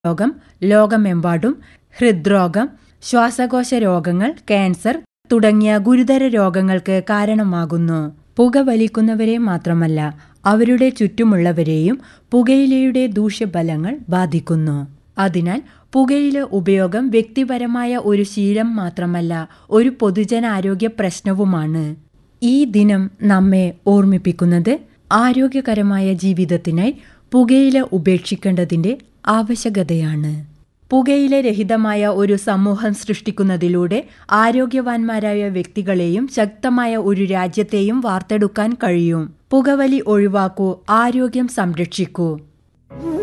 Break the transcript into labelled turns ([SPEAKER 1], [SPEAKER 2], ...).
[SPEAKER 1] രോഗം, ലോകമെമ്പാടും ഹൃദ്രോഗം, ശ്വാസകോശ രോഗങ്ങൾ, ക്യാൻസർ തുടങ്ങിയ ഗുരുതര രോഗങ്ങൾക്ക് കാരണമാകുന്നു. പുകവലിക്കുന്നവരെ മാത്രമല്ല, അവരുടെ ചുറ്റുമുള്ളവരെയും പുകയിലയുടെ ദൂഷ്യഫലങ്ങൾ ബാധിക്കുന്നു. അതിനാൽ പുകയില ഉപയോഗം വ്യക്തിപരമായ ഒരു ശീലം മാത്രമല്ല, ഒരു പൊതുജനാരോഗ്യ പ്രശ്നവുമാണ്. ഈ ദിനം നമ്മെ ഓർമ്മിപ്പിക്കുന്നത് ആരോഗ്യകരമായ ജീവിതത്തിനായി പുകയില ഉപേക്ഷിക്കേണ്ടതിന്റെ ആവശ്യകതയാണ്. പുകയില രഹിതമായ ഒരു സമൂഹം സൃഷ്ടിക്കുന്നതിലൂടെ ആരോഗ്യവാന്മാരായ വ്യക്തികളെയും ശക്തമായ ഒരു രാജ്യത്തെയും വാർത്തെടുക്കാൻ കഴിയും. പുകവലി ഒഴിവാക്കൂ, ആരോഗ്യം സംരക്ഷിക്കൂ.